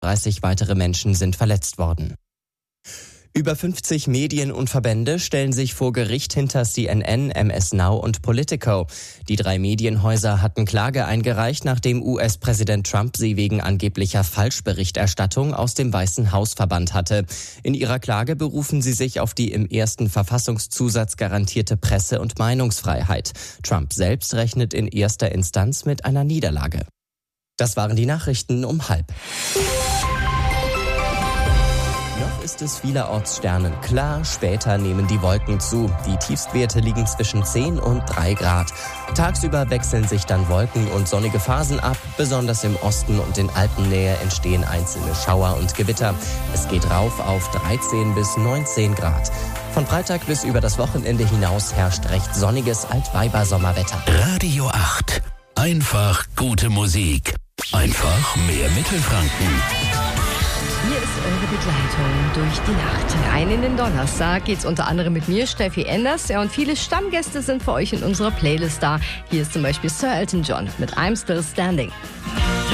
30 weitere Menschen sind verletzt worden. Über 50 Medien und Verbände stellen sich vor Gericht hinter CNN, MS Now und Politico. Die 3 Medienhäuser hatten Klage eingereicht, nachdem US-Präsident Trump sie wegen angeblicher Falschberichterstattung aus dem Weißen Haus verbannt hatte. In ihrer Klage berufen sie sich auf die im ersten Verfassungszusatz garantierte Presse- und Meinungsfreiheit. Trump selbst rechnet in erster Instanz mit einer Niederlage. Das waren die Nachrichten um 12:30. Noch ist es vielerorts sternenklar, später nehmen die Wolken zu. Die Tiefstwerte liegen zwischen 10 und 3 Grad. Tagsüber wechseln sich dann Wolken und sonnige Phasen ab. Besonders im Osten und in Alpennähe entstehen einzelne Schauer und Gewitter. Es geht rauf auf 13 bis 19 Grad. Von Freitag bis über das Wochenende hinaus herrscht recht sonniges Altweiber-Sommerwetter. Radio 8. Einfach gute Musik. Einfach mehr Mittelfranken. Hier ist eure Begleitung durch die Nacht. Rein in den Donnerstag geht's unter anderem mit mir, Steffi Enders. Ja, und viele Stammgäste sind für euch in unserer Playlist da. Hier ist zum Beispiel Sir Elton John mit I'm Still Standing.